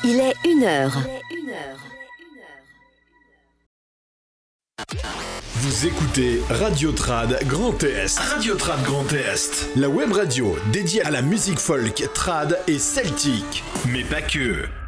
Il est 1h. Vous écoutez Radio Trad Grand Est. Radio Trad Grand Est. La web radio dédiée à la musique folk, trad et celtique. Mais pas que.